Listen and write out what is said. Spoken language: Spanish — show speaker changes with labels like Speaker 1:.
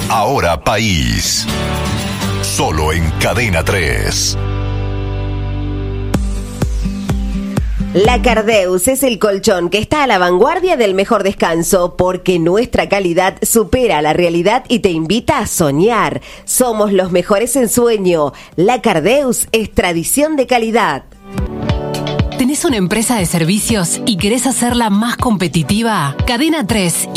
Speaker 1: Ahora País. Solo en Cadena 3.
Speaker 2: La Cardeus es el colchón que está a la vanguardia del mejor descanso porque nuestra calidad supera la realidad y te invita a soñar. Somos los mejores en sueño. La Cardeus es tradición de calidad.
Speaker 3: ¿Tenés una empresa de servicios y querés hacerla más competitiva? Cadena 3